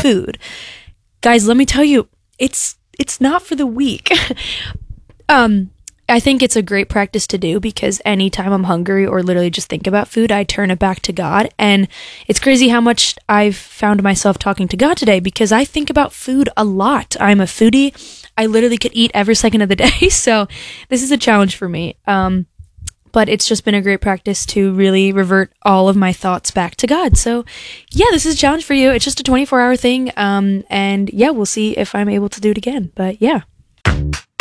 food. Guys, let me tell you, it's not for the weak. I think it's a great practice to do because anytime I'm hungry or literally just think about food, I turn it back to God. And it's crazy how much I've found myself talking to God today because I think about food a lot. I'm a foodie. I literally could eat every second of the day. So this is a challenge for me. But it's just been a great practice to really revert all of my thoughts back to God. So yeah, this is a challenge for you. It's just a 24-hour thing. And yeah, we'll see if I'm able to do it again. But yeah.